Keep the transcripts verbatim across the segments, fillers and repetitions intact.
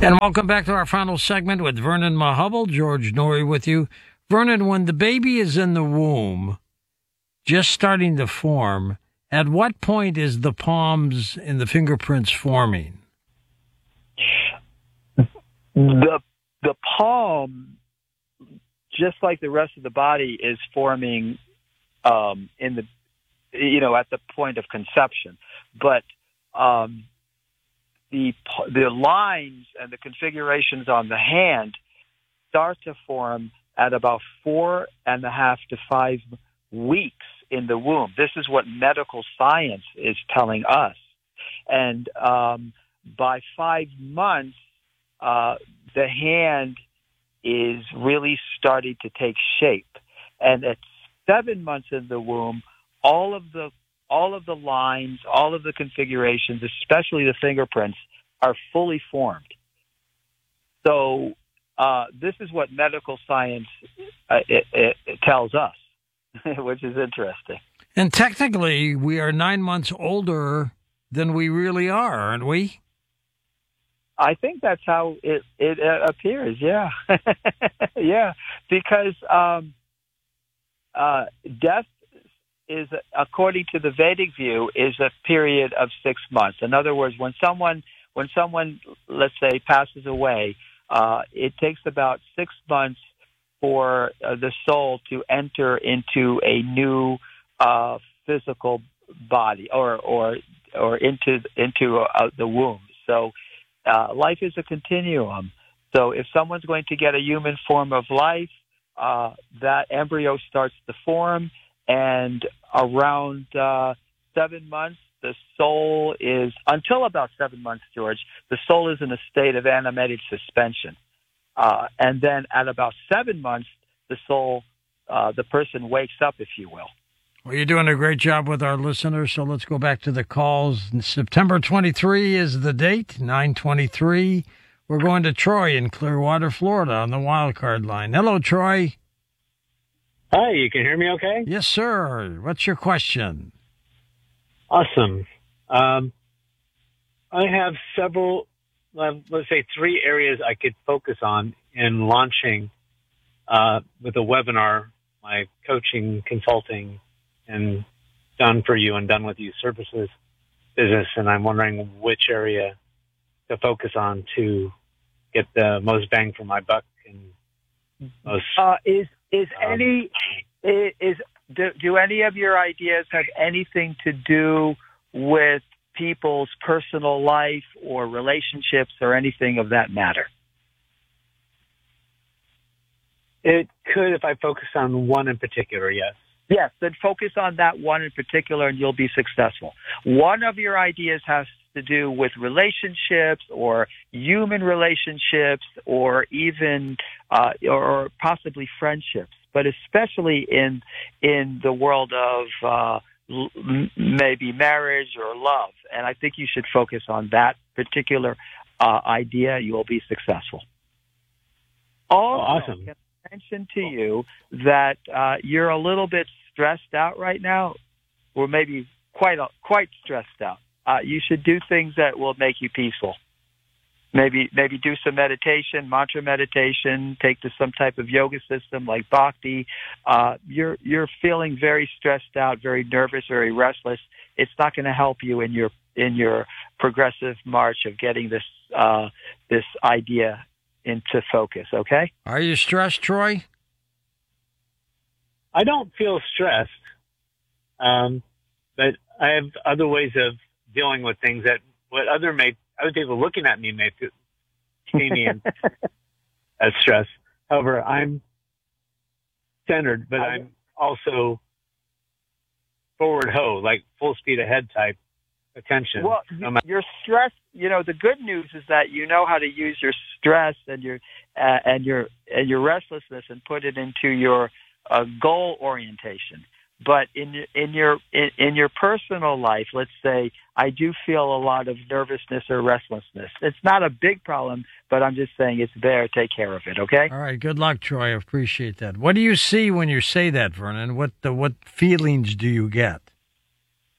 And welcome back to our final segment with Vernon Mahubble. George Noory with you. Vernon, when the baby is in the womb, just starting to form, at what point is the palms and the fingerprints forming? The the palm, just like the rest of the body, is forming um, in the you know at the point of conception, but um, the the lines and the configurations on the hand start to form at about four and a half to five weeks in the womb. This is what medical science is telling us, and um, by five months. Uh, the hand is really starting to take shape, and at seven months in the womb, all of the all of the lines, all of the configurations, especially the fingerprints, are fully formed. So uh, this is what medical science uh, it, it, it tells us, which is interesting. And technically, we are nine months older than we really are, aren't we? I think that's how it, it uh, appears, yeah. yeah, because um, uh, death is, according to the Vedic view, is a period of six months. In other words, when someone, when someone, let's say, passes away, uh, it takes about six months for uh, the soul to enter into a new uh, physical body or or or into into uh, the womb. So. Uh, life is a continuum. So if someone's going to get a human form of life, uh, that embryo starts to form, and around uh, seven months, the soul is, until about seven months, George, the soul is in a state of animated suspension. Uh, and then at about seven months, the soul, uh, the person wakes up, if you will. Well, you're doing a great job with our listeners, so let's go back to the calls. September twenty-third is the date, nine twenty-three. We're going to Troy in Clearwater, Florida on the wild card line. Hello, Troy. Hi, you can hear me okay? Yes, sir. What's your question? Awesome. Um, I have several, uh, let's say three areas I could focus on in launching uh, with a webinar, my coaching, consulting, and done for you and done with you services business, and I'm wondering which area to focus on to get the most bang for my buck. And most uh, is is um, any is do, do any of your ideas have anything to do with people's personal life or relationships or anything of that matter? It could if I focus on one in particular, yes. Yes, then focus on that one in particular and you'll be successful. One of your ideas has to do with relationships or human relationships or even uh, or possibly friendships, but especially in in the world of uh, l- maybe marriage or love. And I think you should focus on that particular uh, idea. You will be successful. Also, oh, awesome. Can I mention to you that uh, you're a little bit stressed out right now, or maybe quite quite stressed out. Uh, you should do things that will make you peaceful. Maybe maybe do some meditation, mantra meditation. Take to some type of yoga system like Bhakti. Uh, you're you're feeling very stressed out, very nervous, very restless. It's not going to help you in your in your progressive march of getting this uh, this idea into focus. Okay? Are you stressed, Troy? I don't feel stressed, um, but I have other ways of dealing with things that what other may other people looking at me may see me in, as stress. However, I'm centered, but I'm also forward ho, like full speed ahead type attention. Well, no your stress. You know, the good news is that you know how to use your stress and your uh, and your and your restlessness and put it into your uh, goal orientation. But in in your in, in your personal life, let's say I do feel a lot of nervousness or restlessness. It's not a big problem, but I'm just saying it's there. Take care of it, okay? All right. Good luck, Troy. I appreciate that. What do you see when you say that, Vernon? What the, what feelings do you get?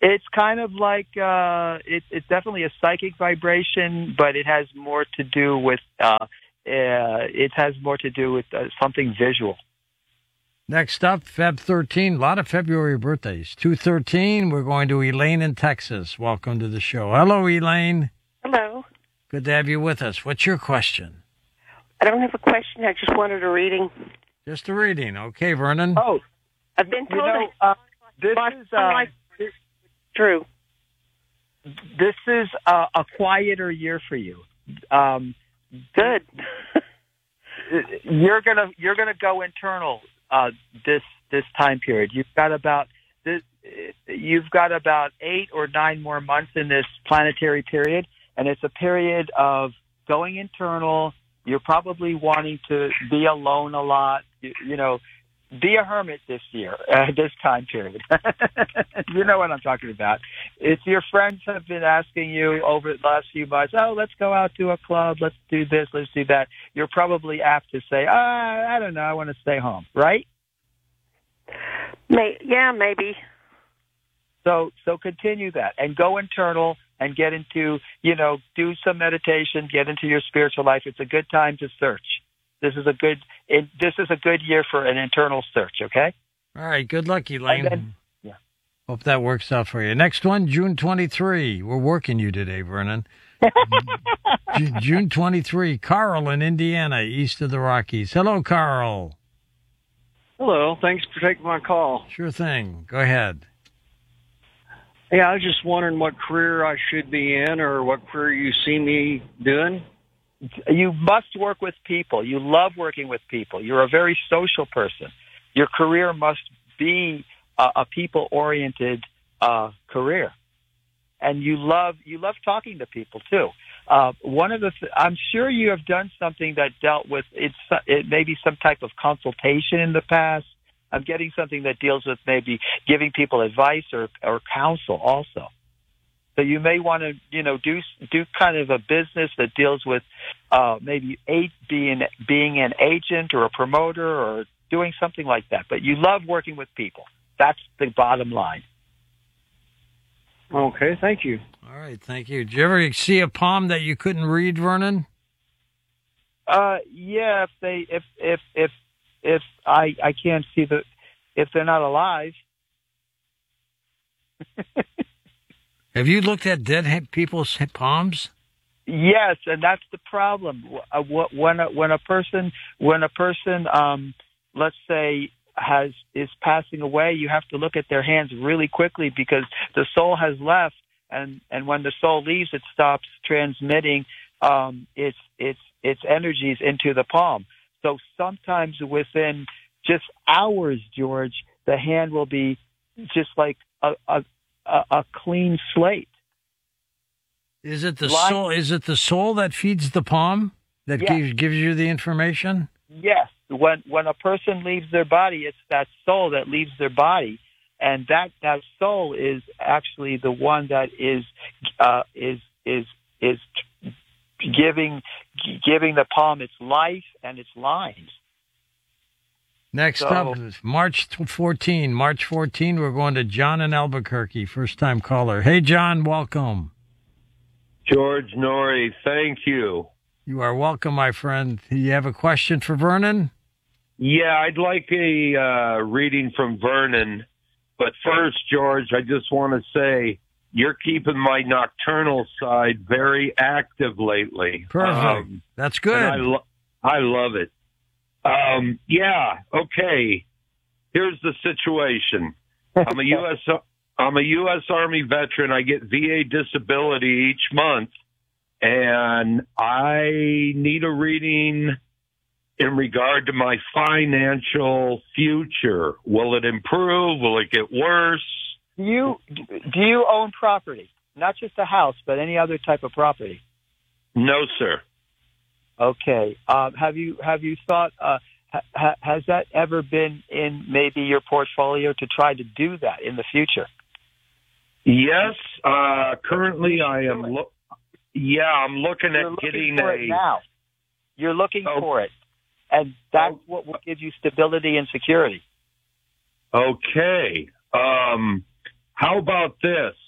It's kind of like uh, it, it's definitely a psychic vibration, but it has more to do with uh, uh, it has more to do with uh, something visual. Next up, Feb thirteen, a lot of February birthdays. two thirteen, we're going to Elaine in Texas. Welcome to the show. Hello, Elaine. Hello. Good to have you with us. What's your question? I don't have a question. I just wanted a reading. Just a reading. Okay, Vernon. Oh, I've been told you know, uh, this is uh, this, true. This is a, a quieter year for you. Um, Good. you're gonna you're gonna go internal uh, this this time period. You've got about this, you've got about eight or nine more months in this planetary period, and it's a period of going internal. You're probably wanting to be alone a lot. You, you know, be a hermit this year, uh, this time period. You know what I'm talking about. If your friends have been asking you over the last few months, oh, let's go out to a club, let's do this, let's do that, you're probably apt to say, ah, I don't know, I want to stay home, right? May, yeah, maybe. So, so continue that and go internal and get into, you know, do some meditation, get into your spiritual life. It's a good time to search. This is a good. It, this is a good year for an internal search. Okay. All right. Good luck, Elaine. Then, yeah. Hope that works out for you. Next one, June twenty-third. We're working you today, Vernon. June twenty-third. Carl in Indiana, east of the Rockies. Hello, Carl. Hello. Thanks for taking my call. Sure thing. Go ahead. Yeah, I was just wondering what career I should be in or what career you see me doing. You must work with people. You love working with people. You're a very social person. Your career must be a, a people-oriented uh, career, and you love you love talking to people too. Uh, one of the th- I'm sure you have done something that dealt with it's it maybe some type of consultation in the past. I'm getting something that deals with maybe giving people advice or or counsel also. So you may want to, you know, do do kind of a business that deals with uh, maybe a, being being an agent or a promoter or doing something like that. But you love working with people. That's the bottom line. Okay, thank you. All right, thank you. Did you ever see a palm that you couldn't read, Vernon? Uh, yeah. If they, if if if if I I can't see the, if they're not alive. Have you looked at dead people's palms? Yes, and that's the problem. When a, when a person when a person, um, let's say, has is passing away, you have to look at their hands really quickly because the soul has left, and, and when the soul leaves, it stops transmitting um, its its its energies into the palm. So sometimes within just hours, George, the hand will be just like a, a A, a clean slate. Is it the Blind. soul? Is it the soul that feeds the palm that Yes. gives gives you the information? Yes. When when a person leaves their body, it's that soul that leaves their body, and that, that soul is actually the one that is uh, is is is giving giving the palm its life and its lines. Next So- up is March fourteenth. March fourteenth, we're going to John in Albuquerque, first-time caller. Hey, John, welcome. George Norrie, thank you. You are welcome, my friend. You have a question for Vernon? Yeah, I'd like a uh, reading from Vernon. But first, George, I just want to say you're keeping my nocturnal side very active lately. Perfect. Um, That's good. and I, lo- I love it. Um, yeah, okay. Here's the situation. I'm a U S I'm a U S Army veteran. I get V A disability each month, and I need a reading in regard to my financial future. Will it improve? Will it get worse? Do you do you own property? Not just a house, but any other type of property? No, sir. Okay. Um, have you have you thought? Uh, ha, has that ever been in maybe your portfolio to try to do that in the future? Yes. Uh, currently, I am. Lo- yeah, I'm looking You're at looking getting for a. it now. You're looking Oh. for it, and that's Oh. what will give you stability and security. Okay. Um, how about this?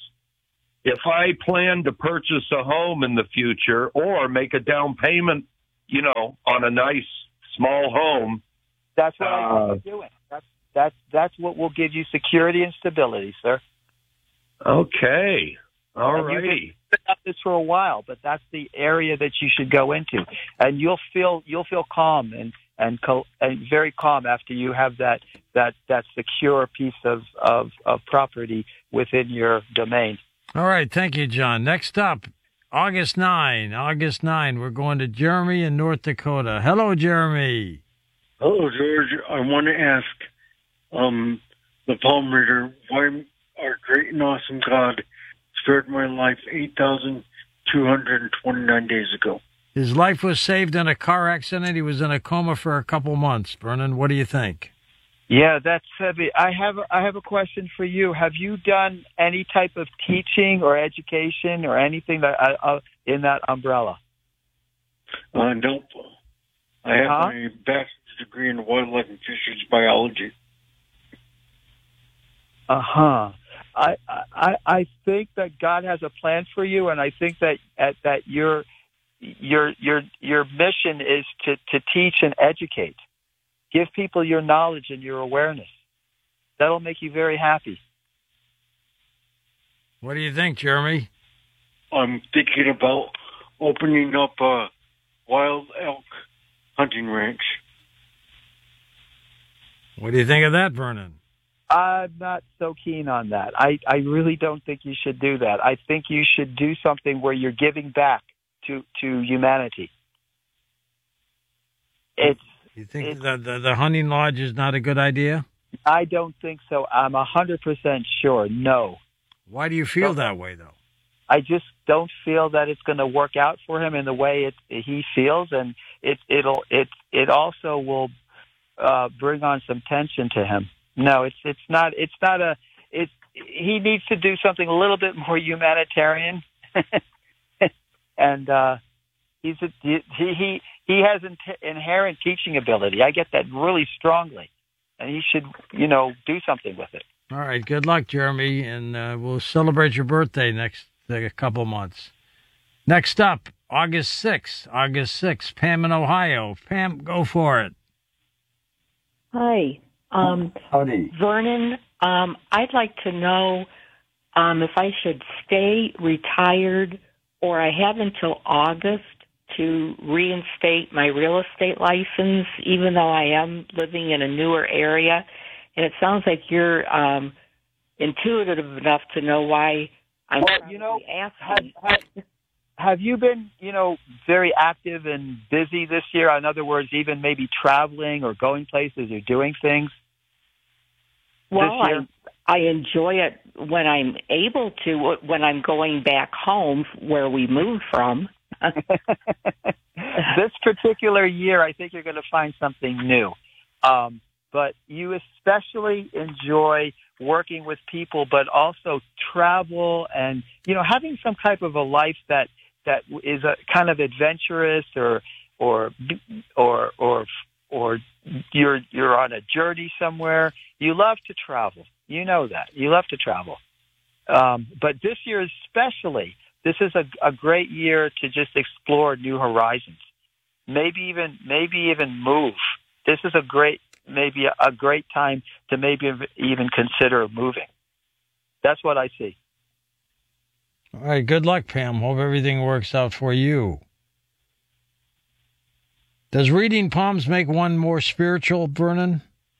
if I plan to purchase a home in the future or make a down payment, you know, on a nice small home, That's what I Uh, think you're doing. That's that's that's what will give you security and stability, sir. okay, all And you've been righty. putting up this for a while, but that's the area that you should go into, and you'll feel you'll feel calm and and, co- and very calm after you have that that that secure piece of, of of property within your domain. All right. Thank you, John. Next up, August ninth. August ninth, we're going to Jeremy in North Dakota. Hello, Jeremy. Hello, George. I want to ask um, the palm reader why our great and awesome God spared my life eight thousand two hundred twenty-nine days ago. His life was saved in a car accident. He was in a coma for a couple months. Vernon, what do you think? Yeah, that's heavy. I have I have a question for you. Have you done any type of teaching or education or anything that uh, uh, in that umbrella? Uh, nope. I have Huh? my bachelor's degree in wildlife and fisheries biology. Uh huh. I, I I think that God has a plan for you, and I think that at, that your your your your mission is to, to teach and educate. Give people your knowledge and your awareness. That'll make you very happy. What do you think, Jeremy? I'm thinking about opening up a wild elk hunting ranch. What do you think of that, Vernon? I'm not so keen on that. I, I really don't think you should do that. I think you should do something where you're giving back to, to humanity. It's You think It's- that the, the hunting lodge is not a good idea? I don't think so. I'm a hundred percent sure. No. Why do you feel that way, though? I just don't feel that it's going to work out for him in the way it, he feels, and it it'll it it also will uh, bring on some tension to him. No, it's it's not it's not a it. He needs to do something a little bit more humanitarian, and uh, he's a, he he he has in, inherent teaching ability. I get that really strongly, and he should you know do something with it. All right, good luck, Jeremy, and uh, we'll celebrate your birthday next uh, couple months. Next up, August sixth. August sixth, Pam in Ohio. Pam, go for it. Hi. Um, Howdy. Vernon, um, I'd like to know um, if I should stay retired or I have until August to reinstate my real estate license, even though I am living in a newer area. And it sounds like you're um, intuitive enough to know why I'm Well, you know, asking. have, have, have you been, you know, very active and busy this year? In other words, even maybe traveling or going places or doing things? Well, this year? I I enjoy it when I'm able to, when I'm going back home where we moved from. This particular year, I think you're going to find something new. Um, but you especially enjoy working with people, but also travel and, you know, having some type of a life that, that is a kind of adventurous or, or, or, or, or you're, you're on a journey somewhere. You love to travel. You know that. You love to travel. Um, but this year especially, this is a, a great year to just explore new horizons. Maybe even, maybe even move. This is a great, maybe a, a great time to maybe even consider moving. That's what I see. All right, good luck, Pam. Hope everything works out for you. Does reading palms make one more spiritual, Vernon?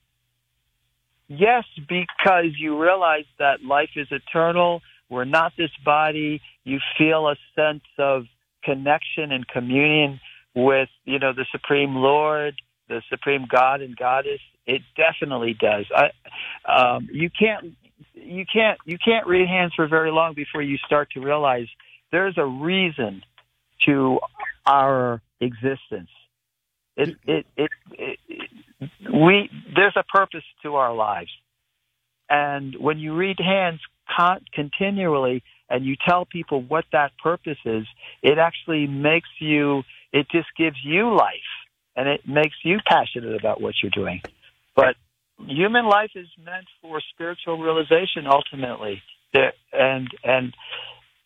Yes, because you realize that life is eternal. We're not this body. You feel a sense of connection and communion with, you know, the Supreme Lord, the Supreme God and Goddess. It definitely does. I, um, you can't, you can't, you can't read hands for very long before you start to realize there's a reason to our existence. It, it, it, it, it we, there's a purpose to our lives. And when you read hands con- continually and you tell people what that purpose is, it actually makes you, it just gives you life and it makes you passionate about what you're doing. But human life is meant for spiritual realization ultimately. There, and, and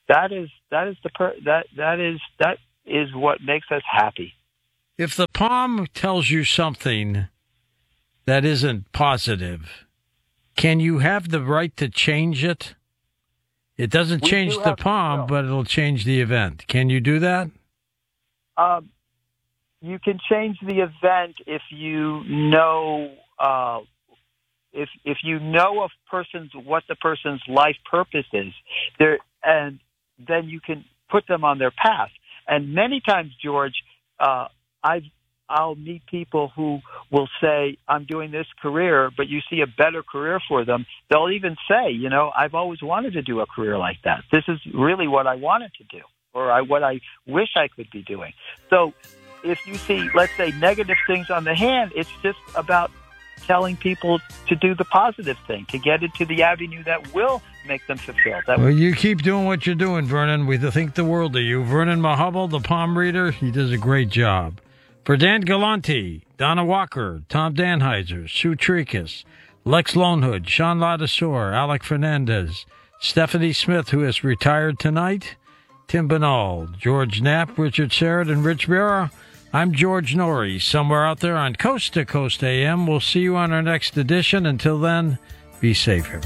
that is that is the per, that that is that is what makes us happy. If the palm tells you something that isn't positive, can you have the right to change it? It doesn't We change do the have- palm, no. but it'll change the event. Can you do that? Um, you can change the event if you know uh, if if you know a person's what the person's life purpose is there, and then you can put them on their path. And many times, George, uh, I've I'll meet people who will say, I'm doing this career, but you see a better career for them. They'll even say, you know, I've always wanted to do a career like that. This is really what I wanted to do, or I, what I wish I could be doing. So if you see, let's say, negative things on the hand, it's just about telling people to do the positive thing, to get into the avenue that will make them fulfilled. That Well, you keep doing what you're doing, Vernon. We think the world of you. Vernon Mahubble, the palm reader, he does a great job. For Dan Galante, Donna Walker, Tom Danheiser, Sue Tricus, Lex Lonehood, Sean Ladasor, Alec Fernandez, Stephanie Smith, who has retired tonight, Tim Banal, George Knapp, Richard Serrett, and Rich Vera, I'm George Norrie, somewhere out there on Coast to Coast A M. We'll see you on our next edition. Until then, be safe, everybody.